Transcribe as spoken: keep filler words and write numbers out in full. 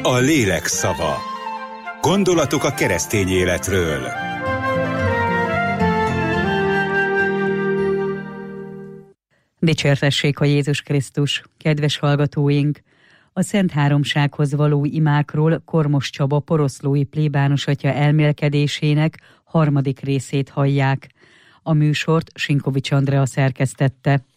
A lélek szava. Gondolatok a keresztény életről. Dicsértessék a Jézus Krisztus, kedves hallgatóink! A Szent Háromsághoz való imákról Kormos Csaba poroszlói plébános atya elmélkedésének harmadik részét hallják. A műsort Sinkovics Andrea szerkesztette.